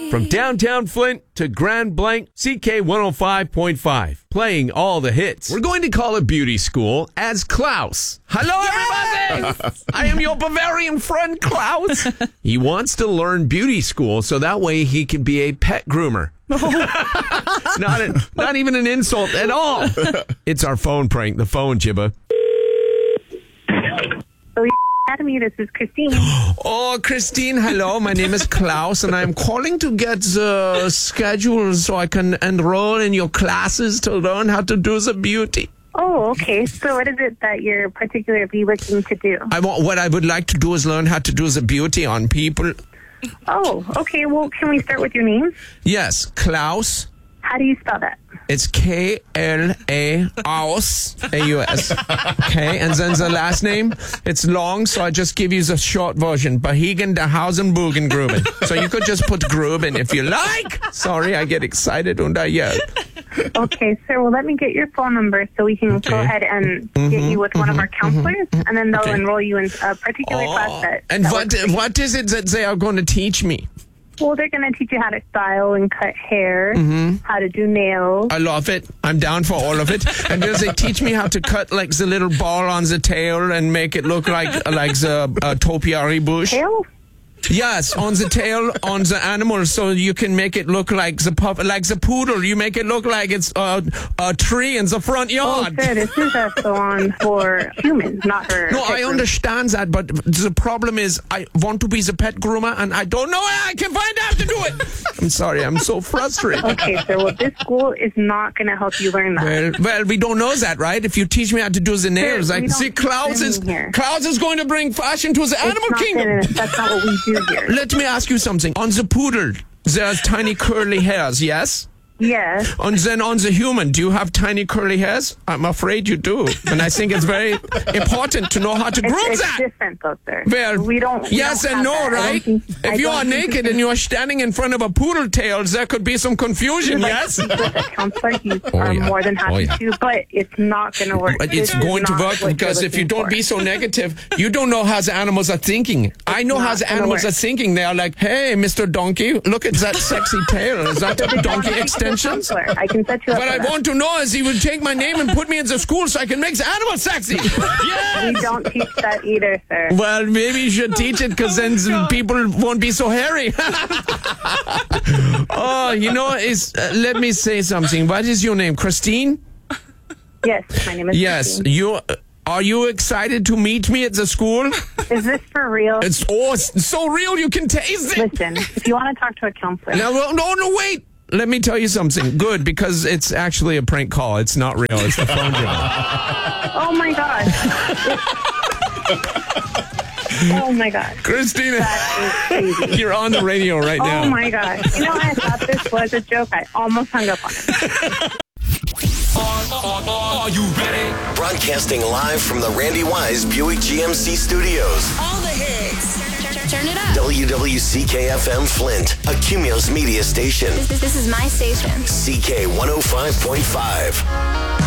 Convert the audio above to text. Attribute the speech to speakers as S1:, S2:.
S1: From downtown Flint to Grand Blanc, CK 105.5. Playing all the hits. We're going to call a beauty school as Klaus. Hello, everybody! I am your Bavarian friend, Klaus. He wants to learn beauty school so that way he can be a pet groomer. Not even an insult at all. It's our phone prank, the phone jibba.
S2: Academy, this is Christine.
S1: Oh, Christine, hello. My name is Klaus, and I'm calling to get the schedule so I can enroll in your classes to learn how to do the beauty.
S2: Oh, okay. So what is it that you're particularly looking to do?
S1: What I would like to do is learn how to do the beauty on people.
S2: Oh, okay. Well, can we start with your name?
S1: Yes, Klaus.
S2: How do you spell that?
S1: It's Klaus, A-U-S. Okay, and then the last name, it's long, so I just give you the short version. Behagen de Hausen Gruben. So you could just put Gruben if you like. Sorry, I get excited and I yell.
S2: Okay, sir. Well, let me get your phone number so we can go ahead and get you with one of our counselors, and then they'll enroll you in a particular class that...
S1: And what is it that they are going to teach me?
S2: Well, they're going to teach you how to style and cut hair, how to do nails.
S1: I love it. I'm down for all of it. And does they teach me how to cut like the little ball on the tail and make it look like the topiary bush?
S2: Tail?
S1: Yes, on the tail, on the animal, so you can make it look like the poodle. You make it look like it's a tree in the front yard.
S2: Oh, sir, this is a salon for humans, not for...
S1: No, I understand that, but the problem is I want to be the pet groomer, and I don't know how I can find out to do it. I'm sorry, I'm so frustrated.
S2: Okay, sir, well, this school is not going to help you learn that.
S1: Well, we don't know that, right? If you teach me how to do the nails,
S2: sir,
S1: I see Klaus is going to bring fashion to the animal kingdom.
S2: That's not what we do here.
S1: Let me ask you something. On the poodle, there's tiny curly hairs, yes?
S2: Yes.
S1: And then on the human, do you have tiny curly hairs? I'm afraid you do. And I think it's very important to know how to groom
S2: it's
S1: that.
S2: It's different, though, sir.
S1: Well,
S2: we don't.
S1: Yes
S2: don't
S1: and no,
S2: that.
S1: right? If you are naked and you are standing in front of a poodle tail, there could be some confusion, yes?
S2: With a counselor, you are more than happy to, but it's not going to work.
S1: But it's going to work because if you don't be so negative, you don't know how the animals are thinking. I know how the animals are thinking. They are like, hey, Mr. Donkey, look at that sexy tail. Is that a donkey extension?
S2: I can set you up.
S1: What I want to know is he would take my name and put me in the school so I can make the animals sexy. Yes!
S2: We don't teach that either, sir.
S1: Well, maybe you should teach it because then people won't be so hairy. Oh, let me say something. What is your name? Christine?
S2: Yes, my name is Christine.
S1: Are you excited to meet me at the school?
S2: Is this for real?
S1: It's so real you can taste it.
S2: Listen, if you want to talk to a counselor.
S1: No, wait. Let me tell you something. Good, because it's actually a prank call. It's not real. It's the phone job.
S2: Oh, my God. Oh, my God.
S1: Christina,
S2: that is crazy.
S1: You're on the radio right now.
S2: Oh, my God. I thought this was a joke. I almost hung up on it.
S3: Are you ready? Broadcasting live from the Randy Wise Buick GMC studios.
S4: All the hits. Turn it up.
S3: WWCK-FM Flint, a Cumulus media station.
S4: This is my station.
S3: CK 105.5.